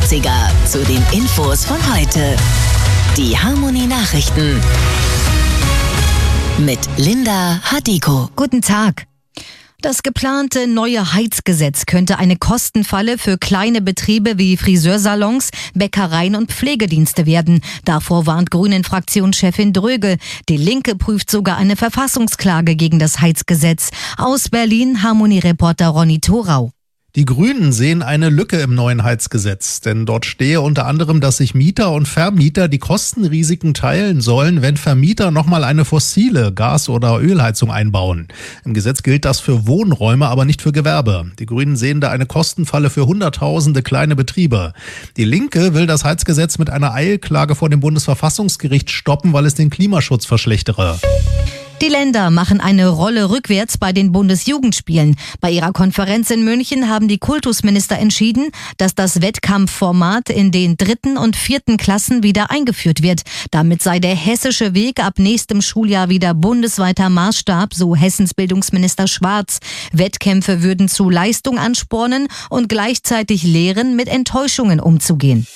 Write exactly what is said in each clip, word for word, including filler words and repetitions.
neunziger zu den Infos von heute. Die Harmonie Nachrichten mit Linda Hadiko. Guten Tag. Das geplante neue Heizgesetz könnte eine Kostenfalle für kleine Betriebe wie Friseursalons, Bäckereien und Pflegedienste werden. Davor warnt Grünen-Fraktionschefin Dröge. Die Linke prüft sogar eine Verfassungsklage gegen das Heizgesetz. Aus Berlin Harmonie-Reporter Ronny Thorau. Die Grünen sehen eine Lücke im neuen Heizgesetz, denn dort stehe unter anderem, dass sich Mieter und Vermieter die Kostenrisiken teilen sollen, wenn Vermieter nochmal eine fossile Gas- oder Ölheizung einbauen. Im Gesetz gilt das für Wohnräume, aber nicht für Gewerbe. Die Grünen sehen da eine Kostenfalle für Hunderttausende kleine Betriebe. Die Linke will das Heizgesetz mit einer Eilklage vor dem Bundesverfassungsgericht stoppen, weil es den Klimaschutz verschlechtere. Die Länder machen eine Rolle rückwärts bei den Bundesjugendspielen. Bei ihrer Konferenz in München haben die Kultusminister entschieden, dass das Wettkampfformat in den dritten und vierten Klassen wieder eingeführt wird. Damit sei der hessische Weg ab nächstem Schuljahr wieder bundesweiter Maßstab, so Hessens Bildungsminister Schwarz. Wettkämpfe würden zu Leistung anspornen und gleichzeitig lehren, mit Enttäuschungen umzugehen.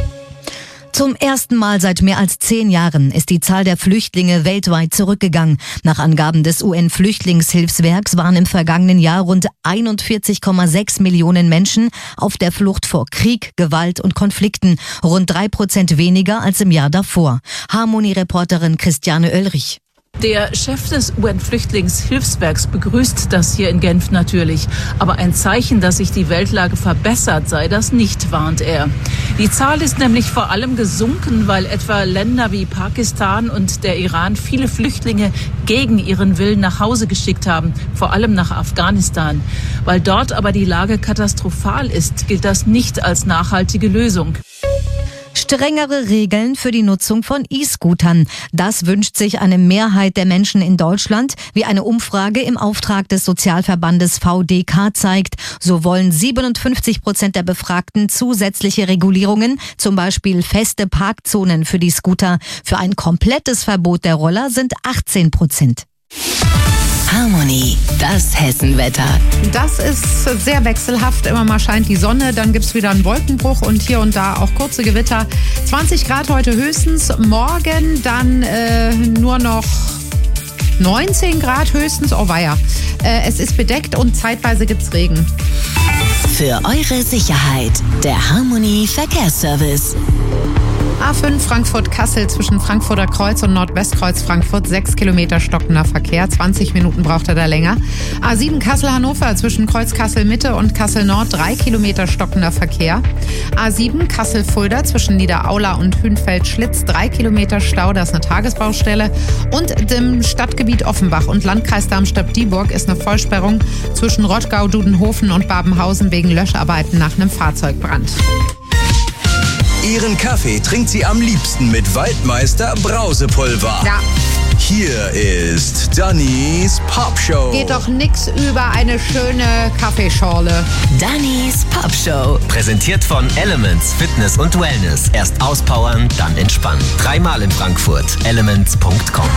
Zum ersten Mal seit mehr als zehn Jahren ist die Zahl der Flüchtlinge weltweit zurückgegangen. Nach Angaben des U N-Flüchtlingshilfswerks waren im vergangenen Jahr rund einundvierzig Komma sechs Millionen Menschen auf der Flucht vor Krieg, Gewalt und Konflikten. Rund drei Prozent weniger als im Jahr davor. Harmonie-Reporterin Christiane Oelrich. Der Chef des U N-Flüchtlingshilfswerks begrüßt das hier in Genf natürlich. Aber ein Zeichen, dass sich die Weltlage verbessert, sei das nicht, warnt er. Die Zahl ist nämlich vor allem gesunken, weil etwa Länder wie Pakistan und der Iran viele Flüchtlinge gegen ihren Willen nach Hause geschickt haben, vor allem nach Afghanistan. Weil dort aber die Lage katastrophal ist, gilt das nicht als nachhaltige Lösung. Strengere Regeln für die Nutzung von E-Scootern. Das wünscht sich eine Mehrheit der Menschen in Deutschland, wie eine Umfrage im Auftrag des Sozialverbandes V D K zeigt. So wollen siebenundfünfzig Prozent der Befragten zusätzliche Regulierungen, zum Beispiel feste Parkzonen für die Scooter. Für ein komplettes Verbot der Roller sind achtzehn Prozent. Harmonie, das Hessenwetter. Das ist sehr wechselhaft. Immer mal scheint die Sonne, dann gibt's wieder einen Wolkenbruch und hier und da auch kurze Gewitter. zwanzig Grad heute höchstens, morgen dann äh, nur noch neunzehn Grad höchstens. Oh weia. Äh, es ist bedeckt und zeitweise gibt's Regen. Für eure Sicherheit, der Harmonie Verkehrsservice. A fünf Frankfurt-Kassel zwischen Frankfurter Kreuz und Nordwestkreuz Frankfurt, sechs Kilometer stockender Verkehr, zwanzig Minuten braucht er da länger. A sieben Kassel-Hannover zwischen Kreuz Kassel-Mitte und Kassel-Nord, drei Kilometer stockender Verkehr. A sieben Kassel-Fulda zwischen Niederaula und Hünfeld-Schlitz, drei Kilometer Stau, das ist eine Tagesbaustelle. Und im Stadtgebiet Offenbach und Landkreis Darmstadt-Dieburg ist eine Vollsperrung zwischen Rottgau, Dudenhofen und Babenhausen wegen Löscharbeiten nach einem Fahrzeugbrand. Ihren Kaffee trinkt sie am liebsten mit Waldmeister Brausepulver. Ja. Hier ist Dannys Popshow. Geht doch nix über eine schöne Kaffeeschorle. Dannys Popshow. Präsentiert von Elements Fitness und Wellness. Erst auspowern, dann entspannen. Dreimal in Frankfurt. elements punkt com